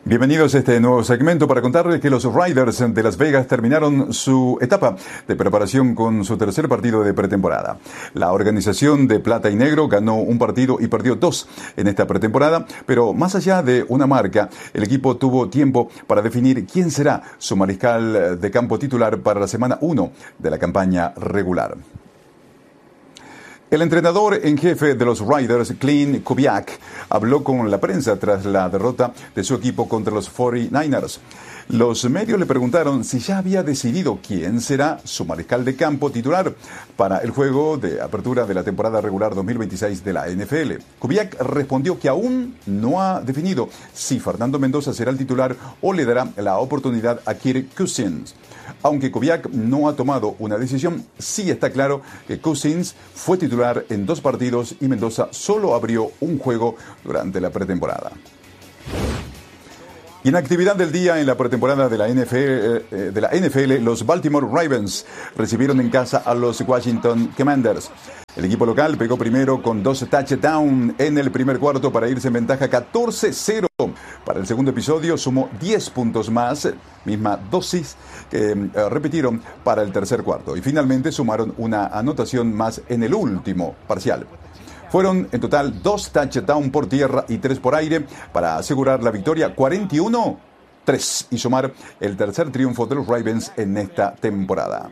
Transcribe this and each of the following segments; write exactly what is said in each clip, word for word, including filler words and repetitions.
Bienvenidos a este nuevo segmento para contarles que los Raiders de Las Vegas terminaron su etapa de preparación con su tercer partido de pretemporada. La organización de plata y negro ganó un partido y perdió dos en esta pretemporada, pero más allá de una marca, el equipo tuvo tiempo para definir quién será su mariscal de campo titular para la semana uno de la campaña regular. El entrenador en jefe de los Raiders, Klint Kubiak, habló con la prensa tras la derrota de su equipo contra los cuarenta y nueve ers. Los medios le preguntaron si ya había decidido quién será su mariscal de campo titular para el juego de apertura de la temporada regular dos mil veintiséis de la N F L. Kubiak respondió que aún no ha definido si Fernando Mendoza será el titular o le dará la oportunidad a Kirk Cousins. Aunque Kubiak no ha tomado una decisión, sí está claro que Cousins fue titular en dos partidos y Mendoza solo abrió un juego durante la pretemporada. Y en actividad del día en la pretemporada de la N F L, eh, de la N F L, los Baltimore Ravens recibieron en casa a los Washington Commanders. El equipo local pegó primero con dos touchdowns en el primer cuarto para irse en ventaja catorce cero. Para el segundo episodio sumó diez puntos más, misma dosis que eh, repitieron para el tercer cuarto. Y finalmente sumaron una anotación más en el último parcial. Fueron en total dos touchdowns por tierra y tres por aire para asegurar la victoria cuarenta y uno a tres y sumar el tercer triunfo de los Ravens en esta temporada.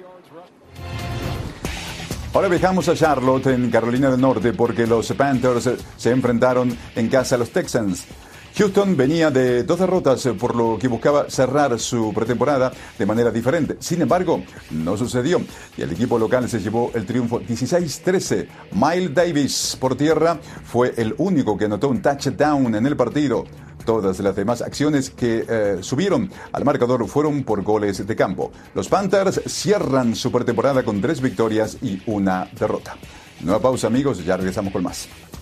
Ahora viajamos a Charlotte, en Carolina del Norte, porque los Panthers se enfrentaron en casa a los Texans. Houston venía de dos derrotas, por lo que buscaba cerrar su pretemporada de manera diferente. Sin embargo, no sucedió y el equipo local se llevó el triunfo dieciséis trece. Miles Davis por tierra fue el único que anotó un touchdown en el partido. Todas las demás acciones que eh, subieron al marcador fueron por goles de campo. Los Panthers cierran su pretemporada con tres victorias y una derrota. Nueva pausa, amigos, ya regresamos con más.